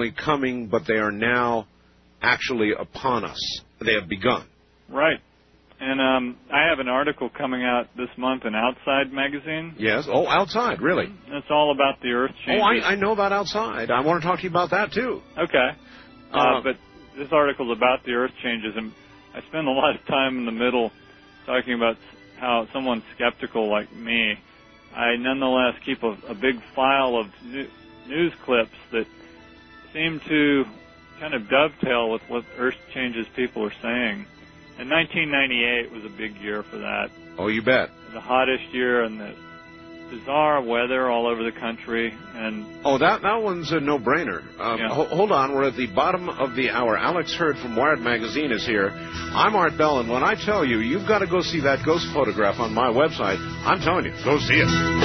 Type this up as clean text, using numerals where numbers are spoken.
only coming, but they are now actually upon us. They have begun. Right. And I have an article coming out this month in Outside magazine. Yes. Oh, Outside, really? It's all about the Earth changes. Oh, I know about Outside. I want to talk to you about that, too. Okay. But this article is about the Earth changes, and I spend a lot of time in the middle talking about how someone skeptical like me, I nonetheless keep a big file of news clips that seem to kind of dovetail with what Earth changes people are saying. And 1998 was a big year for that. Oh, you bet. The hottest year and the bizarre weather all over the country. And that one's a no-brainer. Hold on. We're at the bottom of the hour. Alex Hurd from Wired Magazine is here. I'm Art Bell, and when I tell you, you've got to go see that ghost photograph on my website, I'm telling you, go see it.